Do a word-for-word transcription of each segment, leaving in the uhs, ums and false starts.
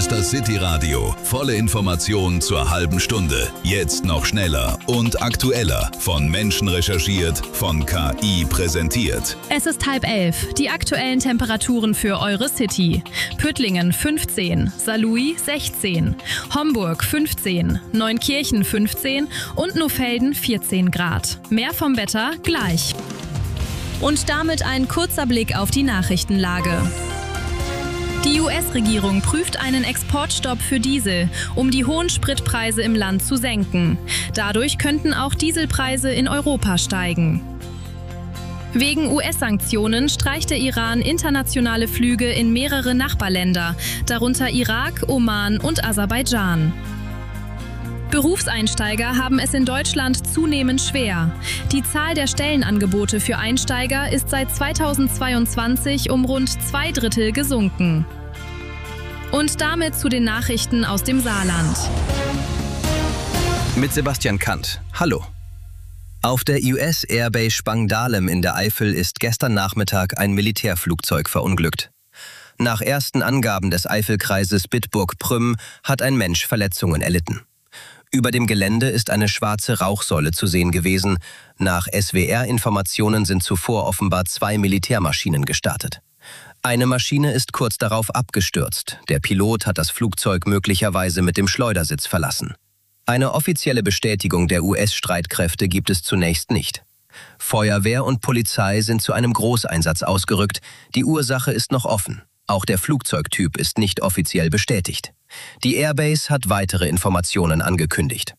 ist das City Radio. Volle Informationen zur halben Stunde. Jetzt noch schneller und aktueller. Von Menschen recherchiert, von K I präsentiert. Es ist halb elf. Die aktuellen Temperaturen für eure City. Püttlingen fünfzehn, Saarlouis sechzehn, Homburg fünfzehn, Neunkirchen fünfzehn und Nohfelden vierzehn Grad. Mehr vom Wetter gleich. Und damit ein kurzer Blick auf die Nachrichtenlage. Die U S-Regierung prüft einen Exportstopp für Diesel, um die hohen Spritpreise im Land zu senken. Dadurch könnten auch Dieselpreise in Europa steigen. Wegen U S-Sanktionen streicht der Iran internationale Flüge in mehrere Nachbarländer, darunter Irak, Oman und Aserbaidschan. Berufseinsteiger haben es in Deutschland zunehmend schwer. Die Zahl der Stellenangebote für Einsteiger ist seit zweitausendzweiundzwanzig um rund zwei Drittel gesunken. Und damit zu den Nachrichten aus dem Saarland. Mit Sebastian Kant. Hallo. Auf der U S Airbase Spangdahlem in der Eifel ist gestern Nachmittag ein Militärflugzeug verunglückt. Nach ersten Angaben des Eifelkreises Bitburg-Prüm hat ein Mensch Verletzungen erlitten. Über dem Gelände ist eine schwarze Rauchsäule zu sehen gewesen. Nach S W R-Informationen sind zuvor offenbar zwei Militärmaschinen gestartet. Eine Maschine ist kurz darauf abgestürzt. Der Pilot hat das Flugzeug möglicherweise mit dem Schleudersitz verlassen. Eine offizielle Bestätigung der U S-Streitkräfte gibt es zunächst nicht. Feuerwehr und Polizei sind zu einem Großeinsatz ausgerückt. Die Ursache ist noch offen. Auch der Flugzeugtyp ist nicht offiziell bestätigt. Die Airbase hat weitere Informationen angekündigt.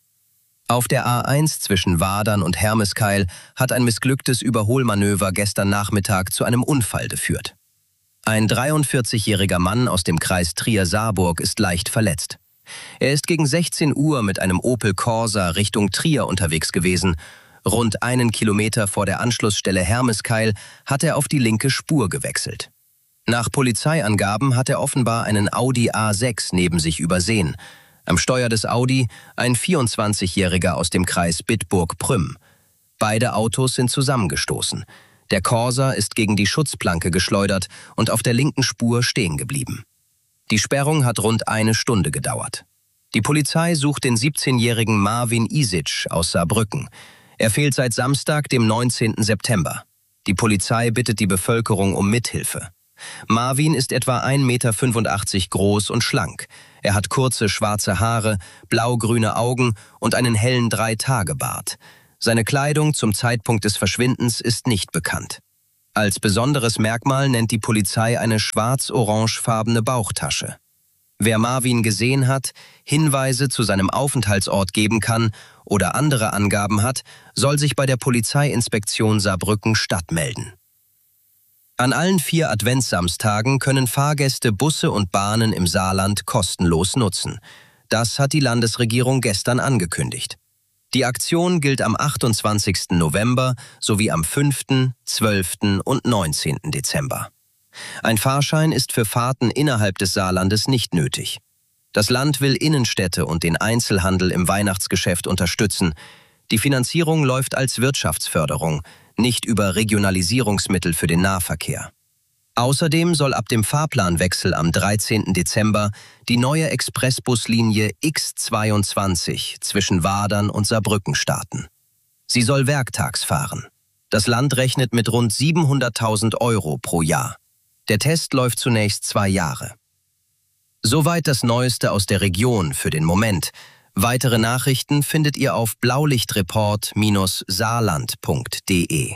Auf der A eins zwischen Wadern und Hermeskeil hat ein missglücktes Überholmanöver gestern Nachmittag zu einem Unfall geführt. Ein dreiundvierzigjähriger Mann aus dem Kreis Trier-Saarburg ist leicht verletzt. Er ist gegen sechzehn Uhr mit einem Opel Corsa Richtung Trier unterwegs gewesen. Rund einen Kilometer vor der Anschlussstelle Hermeskeil hat er auf die linke Spur gewechselt. Nach Polizeiangaben hat er offenbar einen Audi A sechs neben sich übersehen. Am Steuer des Audi ein vierundzwanzigjähriger aus dem Kreis Bitburg-Prüm. Beide Autos sind zusammengestoßen. Der Corsa ist gegen die Schutzplanke geschleudert und auf der linken Spur stehen geblieben. Die Sperrung hat rund eine Stunde gedauert. Die Polizei sucht den siebzehnjährigen Marvin Isic aus Saarbrücken. Er fehlt seit Samstag, dem neunzehnten September. Die Polizei bittet die Bevölkerung um Mithilfe. Marvin ist etwa ein Meter fünfundachtzig groß und schlank. Er hat kurze schwarze Haare, blau-grüne Augen und einen hellen Drei-Tage-Bart. Seine Kleidung zum Zeitpunkt des Verschwindens ist nicht bekannt. Als besonderes Merkmal nennt die Polizei eine schwarz-orangefarbene Bauchtasche. Wer Marvin gesehen hat, Hinweise zu seinem Aufenthaltsort geben kann oder andere Angaben hat, soll sich bei der Polizeiinspektion Saarbrücken-Stadt melden. An allen vier Adventssamstagen können Fahrgäste Busse und Bahnen im Saarland kostenlos nutzen. Das hat die Landesregierung gestern angekündigt. Die Aktion gilt am achtundzwanzigsten November sowie am fünften, zwölften und neunzehnten Dezember. Ein Fahrschein ist für Fahrten innerhalb des Saarlandes nicht nötig. Das Land will Innenstädte und den Einzelhandel im Weihnachtsgeschäft unterstützen. Die Finanzierung läuft als Wirtschaftsförderung, nicht über Regionalisierungsmittel für den Nahverkehr. Außerdem soll ab dem Fahrplanwechsel am dreizehnten Dezember die neue Expressbuslinie X zweiundzwanzig zwischen Wadern und Saarbrücken starten. Sie soll werktags fahren. Das Land rechnet mit rund siebenhunderttausend Euro pro Jahr. Der Test läuft zunächst zwei Jahre. Soweit das Neueste aus der Region für den Moment. Weitere Nachrichten findet ihr auf blaulichtreport Bindestrich saarland punkt de.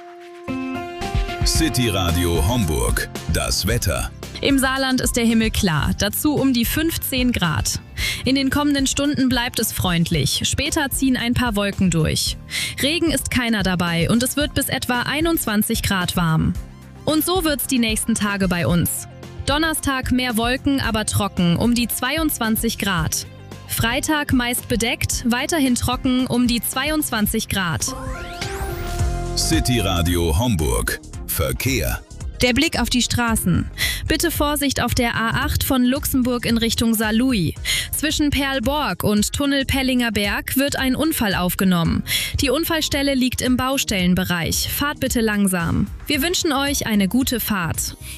City Radio Homburg. Das Wetter. Im Saarland ist der Himmel klar, dazu um die fünfzehn Grad. In den kommenden Stunden bleibt es freundlich, später ziehen ein paar Wolken durch. Regen ist keiner dabei und es wird bis etwa einundzwanzig Grad warm. Und so wird's die nächsten Tage bei uns. Donnerstag mehr Wolken, aber trocken, um die zweiundzwanzig Grad. Freitag meist bedeckt, weiterhin trocken, um die zweiundzwanzig Grad. City Radio Homburg. Verkehr. Der Blick auf die Straßen. Bitte Vorsicht auf der A acht von Luxemburg in Richtung Saarlouis. Zwischen Perlborg und Tunnel Pellinger Berg wird ein Unfall aufgenommen. Die Unfallstelle liegt im Baustellenbereich. Fahrt bitte langsam. Wir wünschen euch eine gute Fahrt.